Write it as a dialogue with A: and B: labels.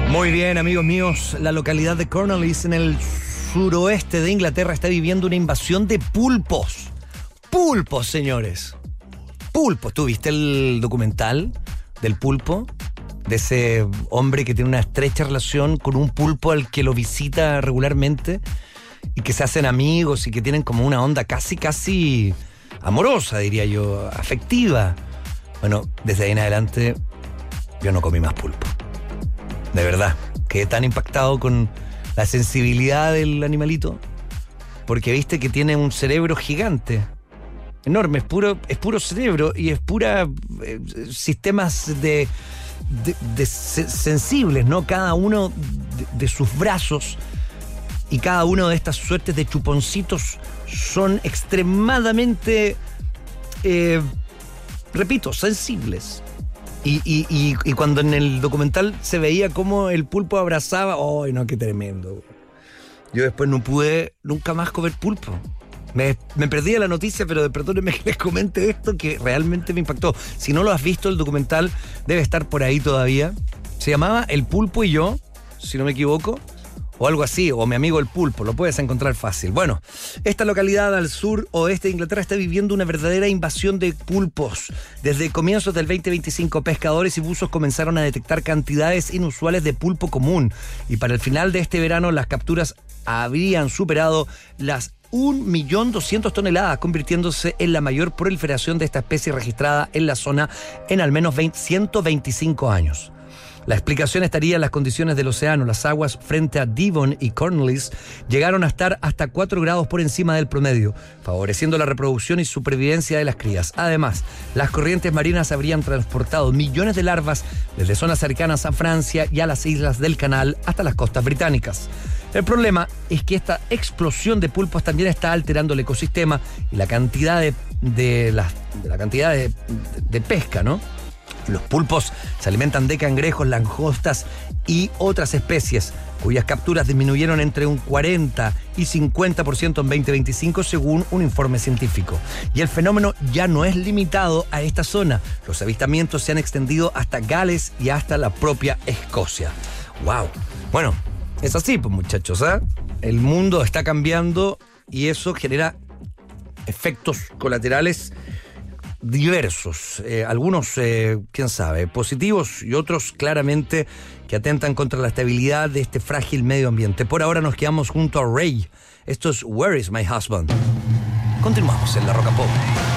A: Muy bien, amigos míos, la localidad de Cornwallis en el suroeste de Inglaterra está viviendo una invasión de pulpos. Pulpos, señores. Pulpos. ¿Tú viste el documental del pulpo? De ese hombre que tiene una estrecha relación con un pulpo al que lo visita regularmente y que se hacen amigos y que tienen como una onda casi amorosa, diría yo, afectiva. Bueno, desde ahí en adelante yo no comí más pulpo. De verdad, quedé tan impactado con la sensibilidad del animalito, porque viste que tiene un cerebro gigante, enorme, es puro cerebro y es pura sistemas de sensibles, ¿no? Cada uno de sus brazos y cada uno de estas suertes de chuponcitos son extremadamente, repito, sensibles. Y cuando en el documental se veía cómo el pulpo abrazaba, ¡ay, no, qué tremendo! Yo después no pude nunca más comer pulpo. Me perdí de la noticia, pero perdónenme que les comente esto que realmente me impactó. Si no lo has visto, el documental debe estar por ahí todavía. Se llamaba El Pulpo y Yo, si no me equivoco, o algo así, o Mi Amigo el Pulpo, lo puedes encontrar fácil. Bueno, esta localidad al sur oeste de Inglaterra está viviendo una verdadera invasión de pulpos. Desde comienzos del 2025, pescadores y buzos comenzaron a detectar cantidades inusuales de pulpo común, y para el final de este verano las capturas habrían superado las 1.200.000 toneladas, convirtiéndose en la mayor proliferación de esta especie registrada en la zona en al menos 125 años. La explicación estaría en las condiciones del océano. Las aguas frente a Devon y Cornwallis llegaron a estar hasta 4 grados por encima del promedio, favoreciendo la reproducción y supervivencia de las crías. Además, las corrientes marinas habrían transportado millones de larvas desde zonas cercanas a Francia y a las islas del Canal hasta las costas británicas. El problema es que esta explosión de pulpos también está alterando el ecosistema y la cantidad de pesca, ¿no? Los pulpos se alimentan de cangrejos, langostas y otras especies, cuyas capturas disminuyeron entre un 40 y 50% en 2025, según un informe científico. Y el fenómeno ya no es limitado a esta zona. Los avistamientos se han extendido hasta Gales y hasta la propia Escocia. ¡Wow! Bueno, es así, pues, muchachos, ¿eh? El mundo está cambiando y eso genera efectos colaterales diversos, algunos, quién sabe, positivos y otros claramente que atentan contra la estabilidad de este frágil medio ambiente. Por ahora nos quedamos junto a Ray. Esto es Where is My Husband. Continuamos en La Roca Pop.